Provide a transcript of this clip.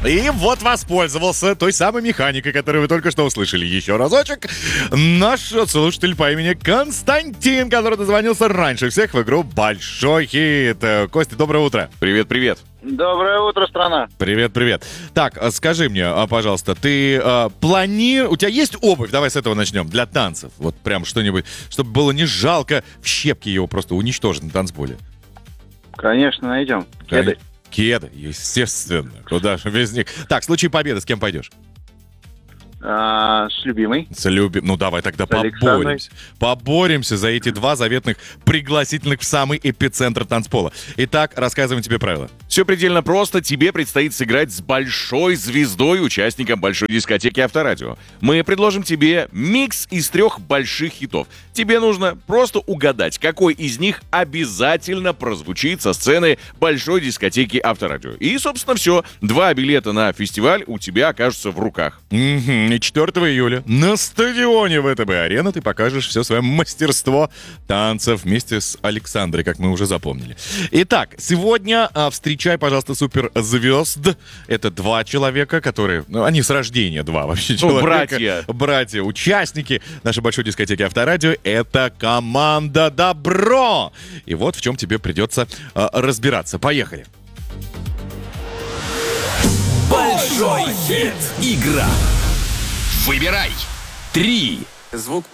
И вот воспользовался той самой механикой, которую вы только что услышали. Еще разочек. Наш слушатель по имени Константин, который дозвонился раньше всех в игру «Большой хит». Костя, доброе утро. Привет. Доброе утро, страна. Привет. Так, скажи мне, пожалуйста, ты планируешь... У тебя есть обувь? Давай с этого начнем. Для танцев. Вот прям что-нибудь, чтобы было не жалко в щепки его просто уничтожить на танцполе. Конечно, найдем. Кеды, естественно. Куда же без них? Так, в случае победы с кем пойдешь? С любимой. Ну, давай тогда Александрой. Поборемся за эти два заветных пригласительных в самый эпицентр танцпола. Итак, рассказываем тебе правила. Все предельно просто. Тебе предстоит сыграть с большой звездой, участником большой дискотеки Авторадио. Мы предложим тебе микс из 3 больших хитов. Тебе нужно просто угадать, какой из них обязательно прозвучит со сцены большой дискотеки Авторадио. И, собственно, все. 2 билета на фестиваль у тебя окажутся в руках. И 4 июля на стадионе ВТБ-арена ты покажешь все свое мастерство танцев вместе с Александрой, как мы уже запомнили. Итак, сегодня встречай, пожалуйста, суперзвезд. Это 2 человека, которые... они с рождения 2 вообще человека. Братья, участники нашей большой дискотеки Авторадио. Это команда «Добро». И вот в чем тебе придется разбираться. Поехали. Большой хит. Игра. Выбирай. 3. Звук